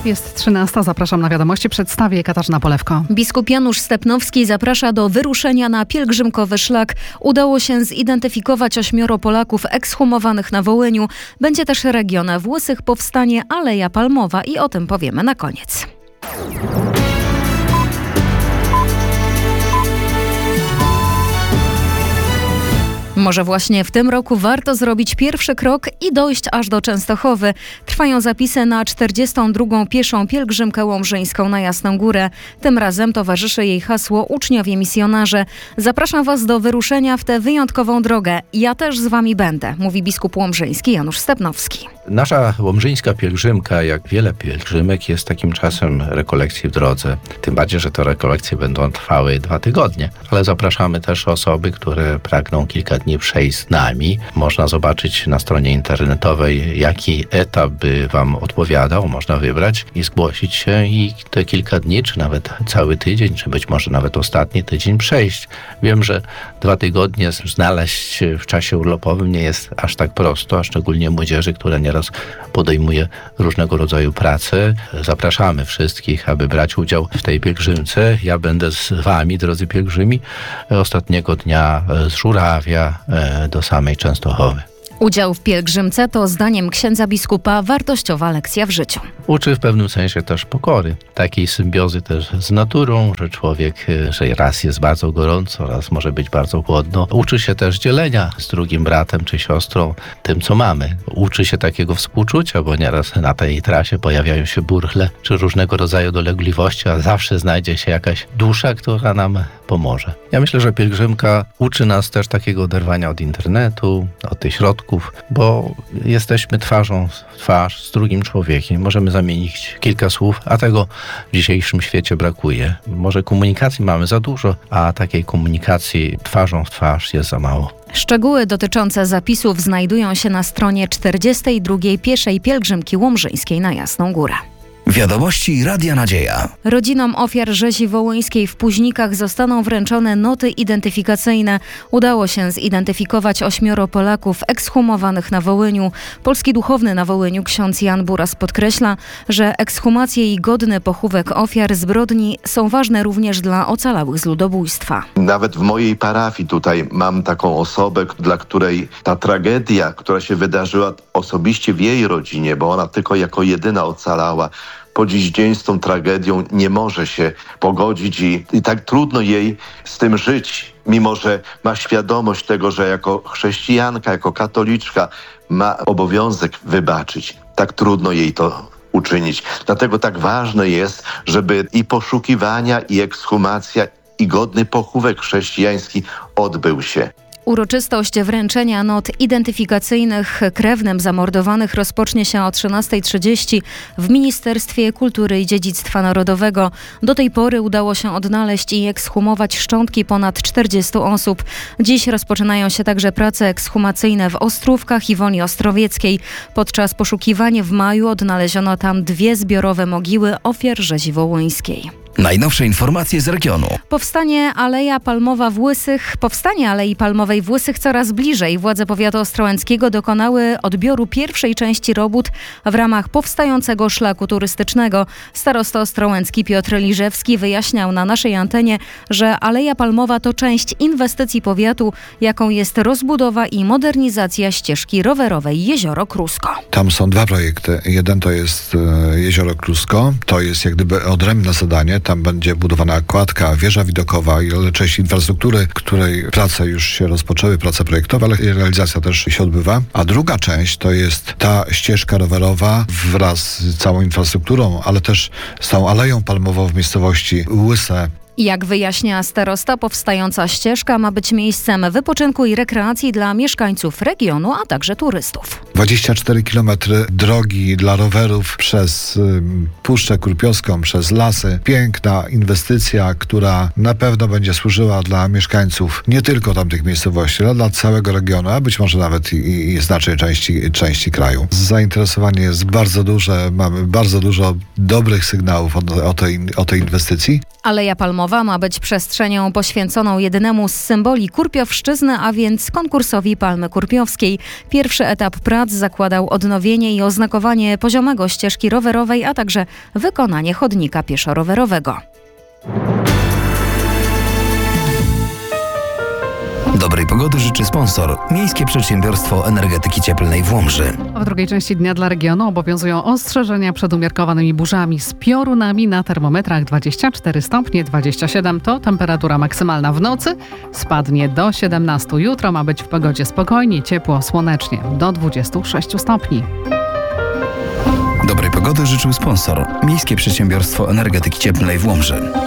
Jest 13. Zapraszam na wiadomości. Przedstawię Katarzyna Polewko. Biskup Janusz Stepnowski zaprasza do wyruszenia na pielgrzymkowy szlak. Udało się zidentyfikować 8 Polaków ekshumowanych na Wołyniu. Będzie też region w Łysych, powstanie Aleja Palmowa i o tym powiemy na koniec. Może właśnie w tym roku warto zrobić pierwszy krok i dojść aż do Częstochowy. Trwają zapisy na 42. pieszą pielgrzymkę łomżyńską na Jasną Górę. Tym razem towarzyszy jej hasło Uczniowie Misjonarze. Zapraszam Was do wyruszenia w tę wyjątkową drogę. Ja też z Wami będę, mówi biskup łomżyński Janusz Stepnowski. Nasza łomżyńska pielgrzymka, jak wiele pielgrzymek, jest takim czasem rekolekcji w drodze. Tym bardziej, że te rekolekcje będą trwały 2 tygodnie. Ale zapraszamy też osoby, które pragną kilka dni przejść z nami. Można zobaczyć na stronie internetowej, jaki etap by Wam odpowiadał. Można wybrać i zgłosić się i te kilka dni, czy nawet cały tydzień, czy być może nawet ostatni tydzień przejść. Wiem, że 2 tygodnie znaleźć w czasie urlopowym nie jest aż tak prosto, a szczególnie młodzieży, która nieraz podejmuje różnego rodzaju pracę. Zapraszamy wszystkich, aby brać udział w tej pielgrzymce. Ja będę z Wami, drodzy pielgrzymi, ostatniego dnia z Żurawia do samej Częstochowy. Udział w pielgrzymce to zdaniem księdza biskupa wartościowa lekcja w życiu. Uczy w pewnym sensie też pokory, takiej symbiozy też z naturą, że człowiek, że raz jest bardzo gorąco, raz może być bardzo chłodno. Uczy się też dzielenia z drugim bratem czy siostrą tym, co mamy. Uczy się takiego współczucia, bo nieraz na tej trasie pojawiają się burchle czy różnego rodzaju dolegliwości, a zawsze znajdzie się jakaś dusza, która nam pomoże. Ja myślę, że pielgrzymka uczy nas też takiego oderwania od internetu, od tych środków, bo jesteśmy twarzą w twarz z drugim człowiekiem. Możemy zamienić kilka słów, a tego w dzisiejszym świecie brakuje. Może komunikacji mamy za dużo, a takiej komunikacji twarzą w twarz jest za mało. Szczegóły dotyczące zapisów znajdują się na stronie 42. pieszej pielgrzymki łomżyńskiej na Jasną Górę. Wiadomości Radia Nadzieja. Rodzinom ofiar rzezi wołyńskiej w Puźnikach zostaną wręczone noty identyfikacyjne. Udało się zidentyfikować 8 Polaków ekshumowanych na Wołyniu. Polski duchowny na Wołyniu ksiądz Jan Buras podkreśla, że ekshumacje i godny pochówek ofiar zbrodni są ważne również dla ocalałych z ludobójstwa. Nawet w mojej parafii tutaj mam taką osobę, dla której ta tragedia, która się wydarzyła osobiście w jej rodzinie, bo ona tylko jako jedyna ocalała, po dziś dzień z tą tragedią nie może się pogodzić i tak trudno jej z tym żyć, mimo że ma świadomość tego, że jako chrześcijanka, jako katoliczka ma obowiązek wybaczyć. Tak trudno jej to uczynić. Dlatego tak ważne jest, żeby i poszukiwania, i ekshumacja, i godny pochówek chrześcijański odbył się. Uroczystość wręczenia not identyfikacyjnych krewnym zamordowanych rozpocznie się o 13:30 w Ministerstwie Kultury i Dziedzictwa Narodowego. Do tej pory udało się odnaleźć i ekshumować szczątki ponad 40 osób. Dziś rozpoczynają się także prace ekshumacyjne w Ostrówkach i Woli Ostrowieckiej. Podczas poszukiwań w maju odnaleziono tam 2 zbiorowe mogiły ofiar rzezi wołyńskiej. Najnowsze informacje z regionu. Powstanie Alei Palmowej w Łysych coraz bliżej. Władze powiatu ostrołęckiego dokonały odbioru pierwszej części robót w ramach powstającego szlaku turystycznego. Starosta ostrołęcki Piotr Liżewski wyjaśniał na naszej antenie, że Aleja Palmowa to część inwestycji powiatu, jaką jest rozbudowa i modernizacja ścieżki rowerowej Jezioro Krusko. Tam są 2 projekty. Jeden to jest Jezioro Krusko. To jest jak gdyby odrębne zadanie. Tam będzie budowana kładka, wieża widokowa i część infrastruktury, której prace już się rozpoczęły, prace projektowe, ale realizacja też się odbywa. A druga część to jest ta ścieżka rowerowa wraz z całą infrastrukturą, ale też z tą aleją palmową w miejscowości Łyse. Jak wyjaśnia starosta, powstająca ścieżka ma być miejscem wypoczynku i rekreacji dla mieszkańców regionu, a także turystów. 24 km drogi dla rowerów przez Puszczę Kurpiowską, przez lasy. Piękna inwestycja, która na pewno będzie służyła dla mieszkańców nie tylko tamtych miejscowości, ale dla całego regionu, a być może nawet i znacznej części kraju. Zainteresowanie jest bardzo duże, mamy bardzo dużo dobrych sygnałów o tej inwestycji. Aleja Palmowa ma być przestrzenią poświęconą jedynemu z symboli Kurpiowszczyzny, a więc konkursowi Palmy Kurpiowskiej. Pierwszy etap prac zakładał odnowienie i oznakowanie poziomego ścieżki rowerowej, a także wykonanie chodnika pieszo-rowerowego. Dobrej pogody życzy sponsor Miejskie Przedsiębiorstwo Energetyki Cieplnej w Łomży. W drugiej części dnia dla regionu obowiązują ostrzeżenia przed umiarkowanymi burzami z piorunami. Na termometrach 24 stopnie, 27 to temperatura maksymalna w nocy. Spadnie do 17. Jutro ma być w pogodzie spokojnie, ciepło, słonecznie do 26 stopni. Dobrej pogody życzył sponsor Miejskie Przedsiębiorstwo Energetyki Cieplnej w Łomży.